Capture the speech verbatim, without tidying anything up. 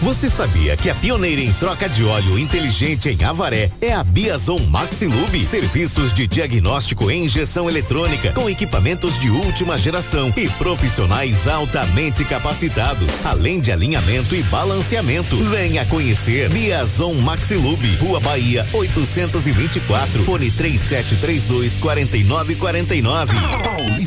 Você sabia que a pioneira em troca de óleo inteligente em Avaré é a Biazon Maxilube? Serviços de diagnóstico em injeção eletrônica com equipamentos de última geração e profissionais altamente capacitados, além de alinhamento e balanceamento. Venha conhecer Biazon Maxilube, Rua Bahia oitocentos e vinte e quatro, fone três sete três dois, quatro nove quatro nove.